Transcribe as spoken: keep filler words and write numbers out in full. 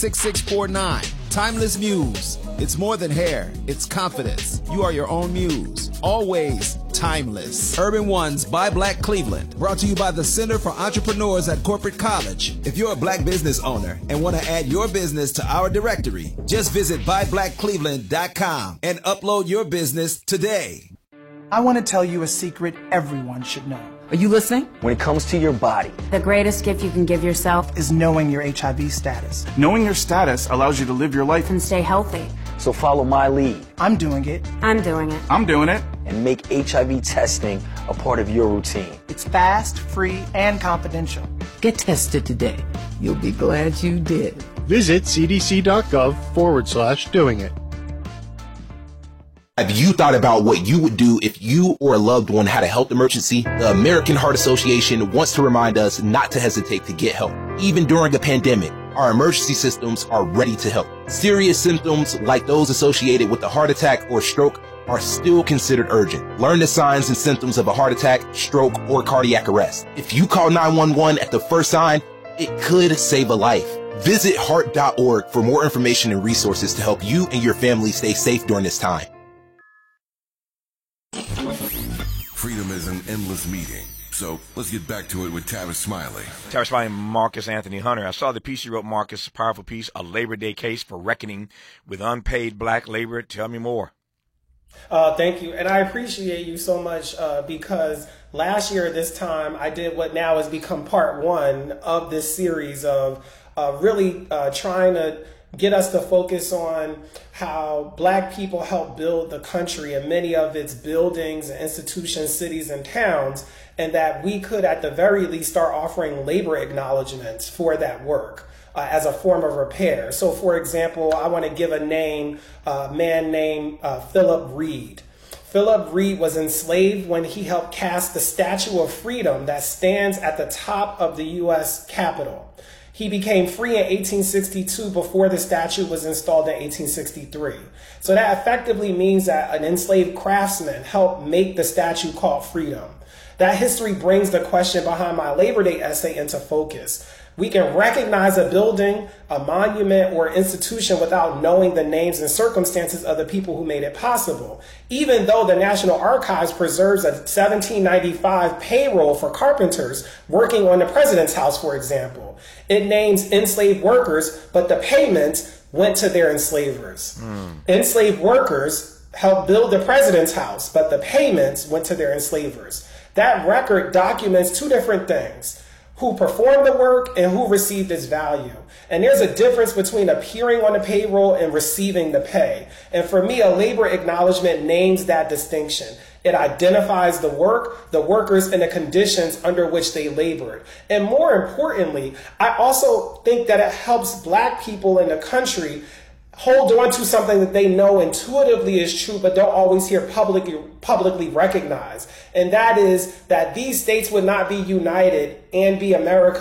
six six four nine. Timeless Muse. It's more than hair. It's confidence. You are your own muse. Always timeless. Urban One's Buy Black Cleveland. Brought to you by the Center for Entrepreneurs at Corporate College. If you're a black business owner and want to add your business to our directory, just visit buy black cleveland dot com and upload your business today. I want to tell you a secret everyone should know. Are you listening? When it comes to your body, the greatest gift you can give yourself is knowing your H I V status. Knowing your status allows you to live your life and stay healthy. So follow my lead. I'm doing it. I'm doing it. I'm doing it. And make H I V testing a part of your routine. It's fast, free, and confidential. Get tested today. You'll be glad you did. Visit cdc.gov forward slash doing it. Have you thought about what you would do if you or a loved one had a health emergency? The American Heart Association wants to remind us not to hesitate to get help. Even during a pandemic, our emergency systems are ready to help. Serious symptoms like those associated with a heart attack or stroke are still considered urgent. Learn the signs and symptoms of a heart attack, stroke, or cardiac arrest. If you call nine one one at the first sign, it could save a life. Visit heart dot org for more information and resources to help you and your family stay safe during this time. Freedom is an endless meeting. So let's get back to it with Tavis Smiley. Tavis Smiley, Marcus Anthony Hunter. I saw the piece you wrote, Marcus, a powerful piece, A Labor Day Case for Reckoning with Unpaid Black Labor. Tell me more. Uh, thank you. And I appreciate you so much uh, because last year at this time, I did what now has become part one of this series of uh, really uh, trying to get us to focus on how Black people help build the country and many of its buildings, institutions, cities, and towns, and that we could at the very least start offering labor acknowledgments for that work uh, as a form of repair. So for example, I want to give a name, a man named uh, Philip Reed. Philip Reed was enslaved when he helped cast the Statue of Freedom that stands at the top of the U S Capitol. He became free in eighteen sixty-two before the statue was installed in eighteen sixty-three. So that effectively means that an enslaved craftsman helped make the statue called Freedom. That history brings the question behind my Labor Day essay into focus. We can recognize a building, a monument, or institution without knowing the names and circumstances of the people who made it possible. Even though the National Archives preserves a seventeen ninety-five payroll for carpenters working on the President's House, for example. It names enslaved workers, but the payments went to their enslavers. Mm. Enslaved workers helped build the President's House, but the payments went to their enslavers. That record documents two different things: who performed the work and who received its value. And there's a difference between appearing on the payroll and receiving the pay. And for me, a labor acknowledgement names that distinction. It identifies the work, the workers, and the conditions under which they labored. And more importantly, I also think that it helps Black people in the country hold on to something that they know intuitively is true, but don't always hear publicly, publicly recognized. And that is that these states would not be united and be America